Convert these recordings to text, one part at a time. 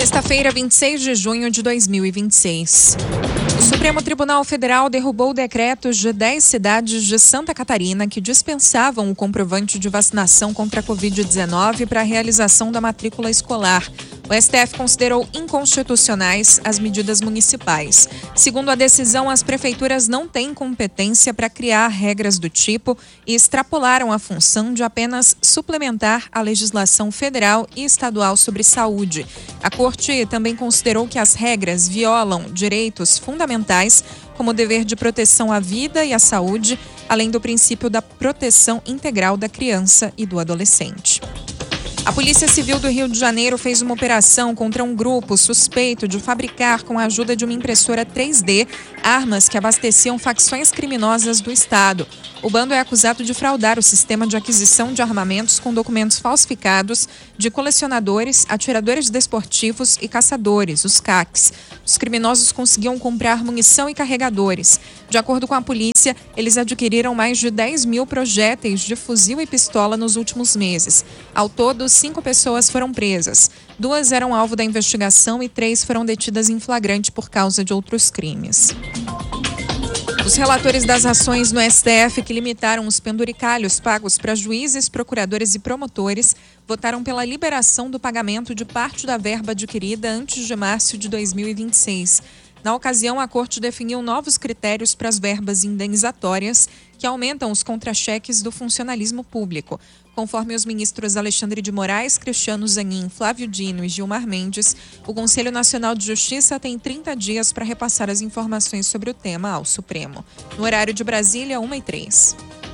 Sexta-feira, 26 de junho de 2026. O Supremo Tribunal Federal derrubou decretos de 10 cidades de Santa Catarina que dispensavam o comprovante de vacinação contra a Covid-19 para a realização da matrícula escolar. O STF considerou inconstitucionais as medidas municipais. Segundo a decisão, as prefeituras não têm competência para criar regras do tipo e extrapolaram a função de apenas suplementar a legislação federal e estadual sobre saúde. A Corte também considerou que as regras violam direitos fundamentais, como o dever de proteção à vida e à saúde, além do princípio da proteção integral da criança e do adolescente. A Polícia Civil do Rio de Janeiro fez uma operação contra um grupo suspeito de fabricar, com a ajuda de uma impressora 3D, armas que abasteciam facções criminosas do estado. O bando é acusado de fraudar o sistema de aquisição de armamentos com documentos falsificados de colecionadores, atiradores desportivos e caçadores, os CACs. Os criminosos conseguiam comprar munição e carregadores. De acordo com a polícia, eles adquiriram mais de 10 mil projéteis de fuzil e pistola nos últimos meses. Ao todo, 5 pessoas foram presas. 2 eram alvo da investigação e 3 foram detidas em flagrante por causa de outros crimes. Os relatores das ações no STF que limitaram os penduricalhos pagos para juízes, procuradores e promotores votaram pela liberação do pagamento de parte da verba adquirida antes de março de 2026. Na ocasião, a Corte definiu novos critérios para as verbas indenizatórias que aumentam os contra-cheques do funcionalismo público. Conforme os ministros Alexandre de Moraes, Cristiano Zanin, Flávio Dino e Gilmar Mendes, o Conselho Nacional de Justiça tem 30 dias para repassar as informações sobre o tema ao Supremo. No horário de Brasília, 1h03.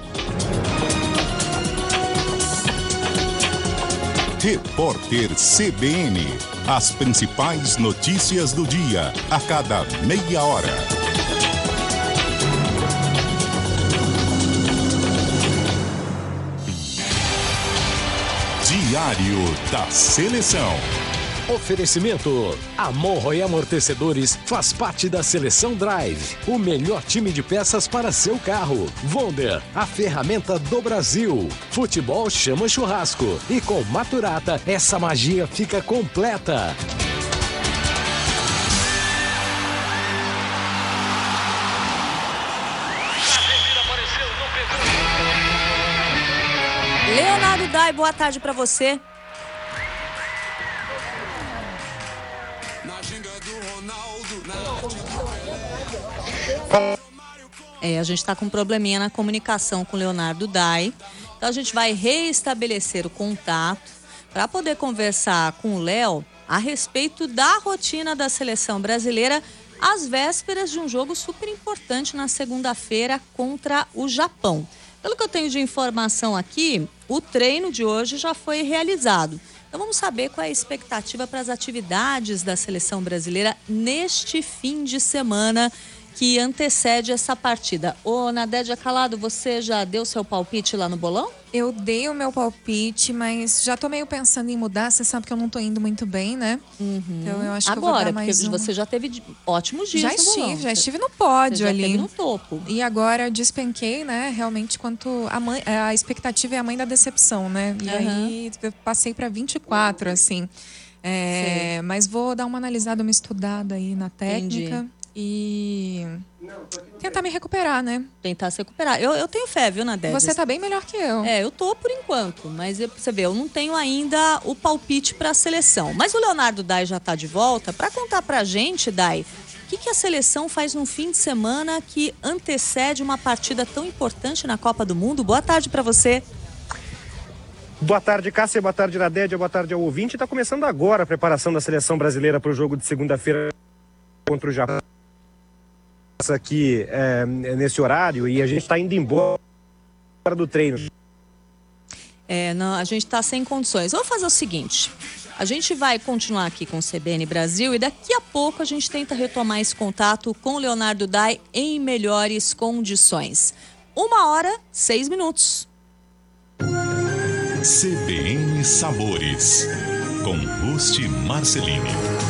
Repórter CBN. As principais notícias do dia, a cada meia hora. Diário da Seleção. Oferecimento: Amorro e Amortecedores faz parte da Seleção Drive, o melhor time de peças para seu carro. Wonder, a ferramenta do Brasil. Futebol chama churrasco e com Maturata essa magia fica completa. Leonardo Dai, boa tarde para você. A gente está com um probleminha na comunicação com o Leonardo Dai. Então a gente vai reestabelecer o contato para poder conversar com o Léo a respeito da rotina da seleção brasileira às vésperas de um jogo super importante na segunda-feira contra o Japão. Pelo que eu tenho de informação aqui, o treino de hoje já foi realizado. Então vamos saber qual é a expectativa para as atividades da seleção brasileira neste fim de semana que antecede essa partida. Ô, Nadédia Calado, você já deu seu palpite lá no bolão? Eu dei o meu palpite, mas já tô meio pensando em mudar. Você sabe que eu não tô indo muito bem, né? Então eu acho que eu vou dar mais porque você já teve ótimos dias no bolão. Já estive no pódio ali. Esteve no topo. E agora despenquei, né? Realmente, quanto a expectativa é a mãe da decepção, né? E aí eu passei para 24, assim. Mas vou dar uma analisada, uma estudada aí na técnica. Entendi. E tentar me recuperar, né? Tentar se recuperar. Eu tenho fé, viu, Nadédia? Você tá bem melhor que eu. Eu tô por enquanto, mas você vê, eu não tenho ainda o palpite para a seleção. Mas o Leonardo Dai já tá de volta para contar pra gente, Dai, o que a seleção faz num fim de semana que antecede uma partida tão importante na Copa do Mundo. Boa tarde para você. Boa tarde, Cássia. Boa tarde, Nadédia. Boa tarde ao ouvinte. Tá começando agora a preparação da seleção brasileira para o jogo de segunda-feira contra o Japão. Aqui nesse horário, e a gente está indo embora do treino. Não, a gente está sem condições. Vamos fazer o seguinte: a gente vai continuar aqui com o CBN Brasil e daqui a pouco a gente tenta retomar esse contato com o Leonardo Dai em melhores condições. 1h06. CBN Sabores, com Rusti Marcelini.